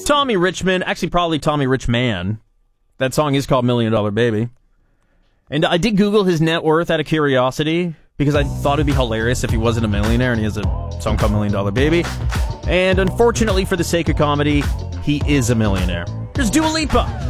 Tommy Richman, actually probably Tommy Richman. That song is called $1 Million Baby. And I did Google his net worth out of curiosity, because I thought it'd be hilarious if he wasn't a millionaire and he has a song called $1 Million Baby. And unfortunately, for the sake of comedy, he is a millionaire. Here's Dua Lipa.